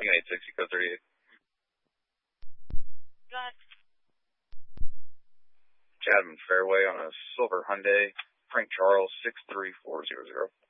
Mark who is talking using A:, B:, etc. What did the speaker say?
A: Lincoln 860, code 38.
B: Go ahead.
A: Chadman Fairway on a silver Hyundai, Frank Charles 63400.